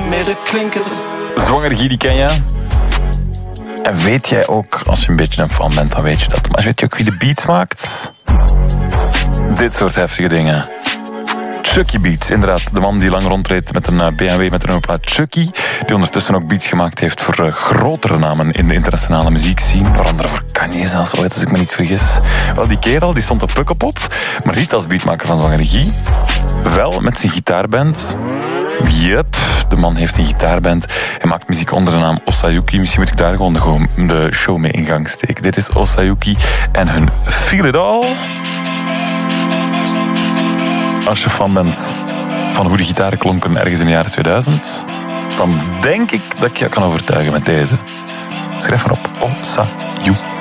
midden klinken. Zwanger Guy, die ken je. En weet jij ook, als je een beetje een fan bent, dan weet je dat. Maar weet je ook wie de beats maakt? Dit soort heftige dingen. Chucky Beats, inderdaad. De man die lang rondreed met een BMW met een nummerplaat Chucky. Die ondertussen ook beats gemaakt heeft voor grotere namen in de internationale muziekscene. Waaronder voor Kanye zelfs ooit, als ik me niet vergis. Wel, die kerel die stond op Pukkelpop, maar niet als beatmaker van Zwanger Guy. Wel met zijn gitaarband. Yep, de man heeft een gitaarband. Hij maakt muziek onder de naam Osayuki. Misschien moet ik daar gewoon de show mee in gang steken. Dit is Osayuki en hun Feel It All. Als je fan bent van hoe de gitaren klonken ergens in de jaren 2000, dan denk ik dat ik je kan overtuigen met deze. Schrijf maar op. Osayuki.